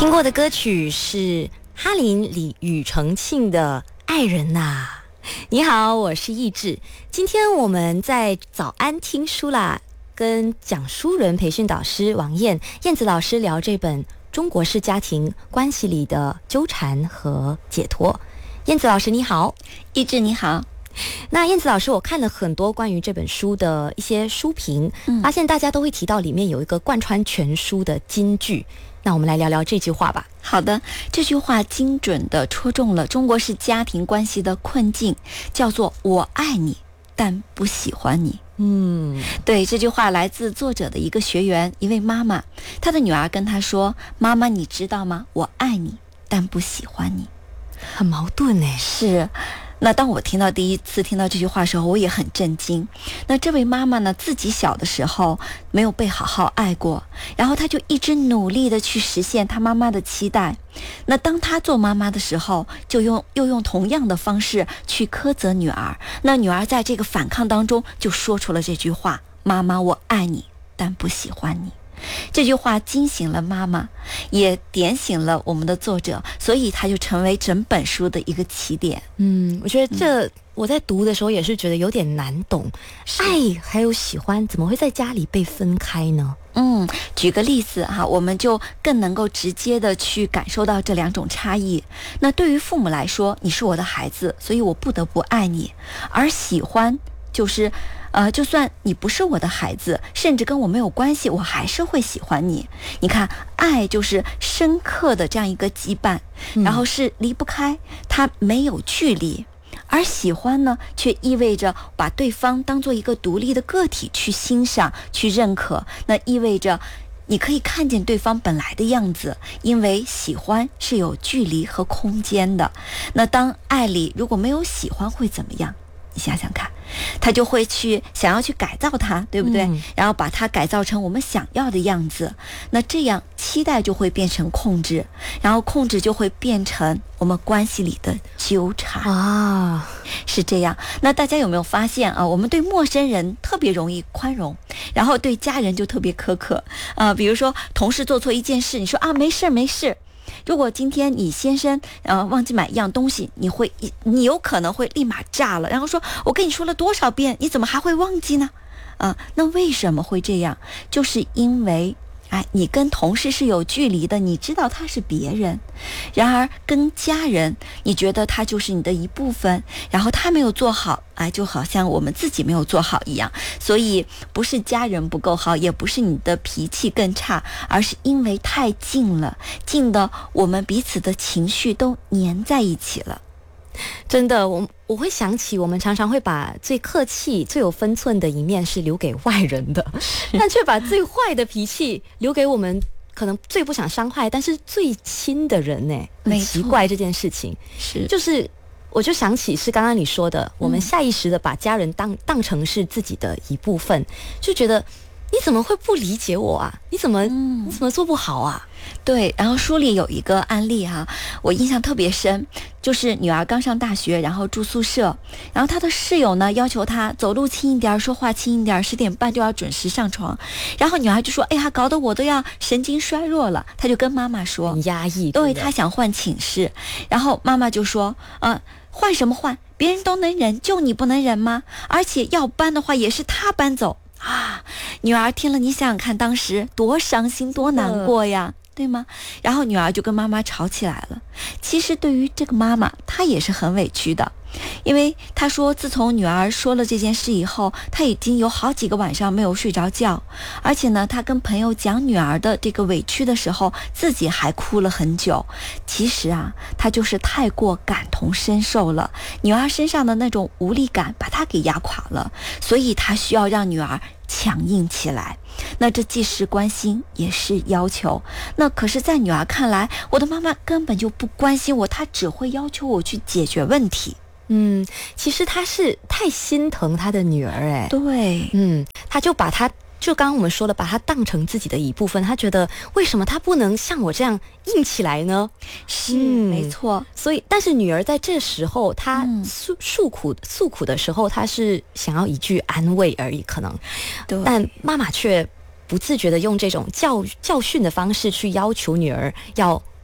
听过的歌曲是哈林李庾澄庆的《爱人呐》。你好，我是易志。今天我们在早安听书啦，跟讲书人培训导师王燕子老师聊这本中国式家庭关系里的纠缠和解脱。燕子老师你好。 易志你好。 那燕子老师，我看了很多关于这本书的一些书评，发现大家都会提到里面有一个贯穿全书的金句。那我们来聊聊这句话吧。 好的，这句话精准地戳中了中国式家庭关系的困境，叫做我爱你，但不喜欢你。对，这句话来自作者的一个学员，一位妈妈，她的女儿跟她说：妈妈，你知道吗？我爱你，但不喜欢你。 很矛盾耶。 是。那当我第一次听到这句话的时候，我也很震惊。那这位妈妈呢，自己小的时候没有被好好爱过，然后她就一直努力的去实现她妈妈的期待。那当她做妈妈的时候，又用同样的方式去苛责女儿。那女儿在这个反抗当中就说出了这句话：妈妈，我爱你，但不喜欢你。这句话惊醒了妈妈，也点醒了我们的作者，所以它就成为整本书的一个起点。 我觉得我在读的时候也是觉得有点难懂，爱还有喜欢怎么会在家里被分开呢？ 举个例子哈，我们就更能够直接的去感受到这两种差异。那对于父母来说，你是我的孩子，所以我不得不爱你，而喜欢就是就算你不是我的孩子，甚至跟我没有关系，我还是会喜欢你。你看，爱就是深刻的这样一个羁绊，然后是离不开，它没有距离。而喜欢呢，却意味着把对方当做一个独立的个体去欣赏、去认可。那意味着你可以看见对方本来的样子，因为喜欢是有距离和空间的。那当爱里如果没有喜欢会怎么样？你想想看，他就会想要去改造它，对不对？然后把它改造成我们想要的样子。那这样期待就会变成控制，然后控制就会变成我们关系里的纠缠啊，是这样。那大家有没有发现啊？我们对陌生人特别容易宽容，然后对家人就特别苛刻比如说同事做错一件事，你说没事没事。如果今天你先生忘记买一样东西，你有可能会立马炸了，然后说我跟你说了多少遍，你怎么还会忘记呢？那为什么会这样？就是因为你跟同事是有距离的，你知道他是别人，然而跟家人你觉得他就是你的一部分，然后他没有做好就好像我们自己没有做好一样。所以不是家人不够好，也不是你的脾气更差，而是因为太近了，近的我们彼此的情绪都粘在一起了。 真的，我会想起我们常常会把最客气最有分寸的一面是留给外人的，但却把最坏的脾气留给我们可能最不想伤害但是最亲的人呢。很奇怪这件事情，就是我就想起是刚刚你说的，我们下意识的把家人当成是自己的一部分，就觉得你怎么会不理解我啊？你怎么做不好啊？ 对，然后书里有一个案例我印象特别深，就是女儿刚上大学，然后住宿舍，然后她的室友呢要求她走路轻一点，说话轻一点，10点半就要准时上床。然后女儿就说：“哎呀，搞得我都要神经衰弱了。”她就跟妈妈说， 很压抑， 对，她想换寝室。然后妈妈就说：“换什么换？别人都能忍，就你不能忍吗？而且要搬的话也是他搬走。”女儿听了，你想想看，当时多伤心多难过呀，对吗？然后女儿就跟妈妈吵起来了。其实对于这个妈妈，她也是很委屈的，因为她说自从女儿说了这件事以后，她已经有好几个晚上没有睡着觉，而且呢，她跟朋友讲女儿的这个委屈的时候，自己还哭了很久。其实她就是太过感同身受了，女儿身上的那种无力感把她给压垮了，所以她需要让女儿强硬起来。那这既是关心也是要求。那可是在女儿看来，我的妈妈根本就不关心我，她只会要求我去解决问题。 其实她是太心疼她的女儿对， 她就把她就刚刚我们说了，把她当成自己的一部分，她觉得为什么她不能像我这样硬起来呢？ 是没错。 所以但是女儿在这时候她诉苦的时候，她是想要一句安慰而已，可能但妈妈却不自觉的用这种教训的方式去要求女儿要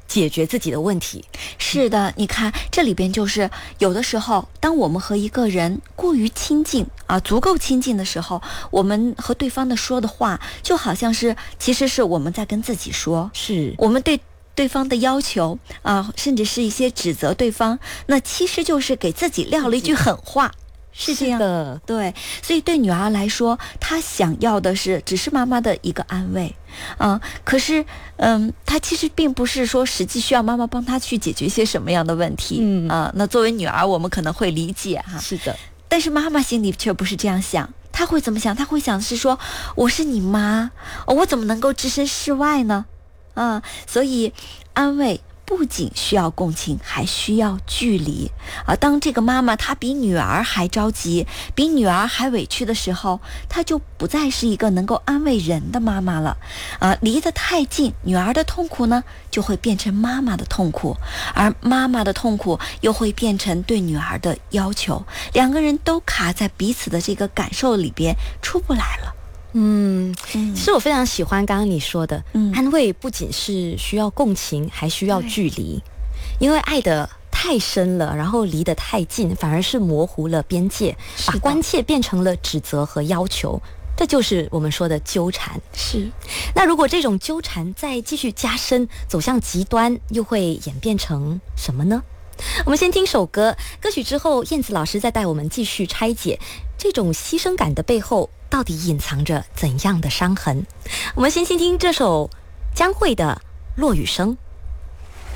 解决自己的问题。 是的，你看这里边就是有的时候，当我们和一个人过于亲近啊，足够亲近的时候，我们和对方的说的话，就好像是其实是我们在跟自己说， 是我们对对方的要求啊，甚至是一些指责对方，那其实就是给自己撂了一句狠话。是这样的， 对，所以对女儿来说，她想要的是只是妈妈的一个安慰，可是，她其实并不是说实际需要妈妈帮她去解决一些什么样的问题，那作为女儿，我们可能会理解哈， 是的， 但是妈妈心里却不是这样想，她会怎么想？她会想是说，我是你妈，我怎么能够置身事外呢？所以安慰不仅需要共情，还需要距离啊。当这个妈妈她比女儿还着急，比女儿还委屈的时候，她就不再是一个能够安慰人的妈妈了离得太近，女儿的痛苦呢就会变成妈妈的痛苦，而妈妈的痛苦又会变成对女儿的要求，两个人都卡在彼此的这个感受里边出不来了。 其实我非常喜欢刚刚你说的，安慰不仅是需要共情，还需要距离，因为爱的太深了，然后离得太近，反而是模糊了边界，把关切变成了指责和要求，这就是我们说的纠缠。 是， 那如果这种纠缠再继续加深，走向极端，又会演变成什么呢？我们先听首歌，歌曲之后，燕子老师再带我们继续拆解这种牺牲感的背后到底隐藏着怎样的伤痕。我们先听这首江蕙的《落雨声》。